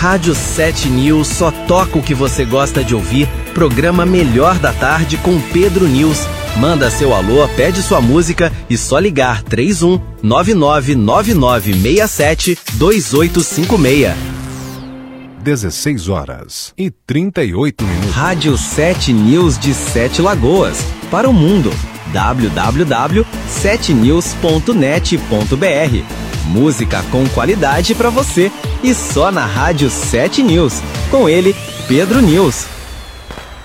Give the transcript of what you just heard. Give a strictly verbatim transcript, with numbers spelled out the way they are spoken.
Rádio sete News só toca o que você gosta de ouvir. Programa Melhor da Tarde com Pedro News. Manda seu alô, pede sua música e só ligar três um nove nove nove nove seis sete dois oito cinco seis. dezesseis horas e trinta e oito minutos. Rádio sete News de Sete Lagoas. Para o mundo. w w w ponto sete news ponto net ponto b r. Música com qualidade para você. E só na Rádio sete News. Com ele, Pedro News.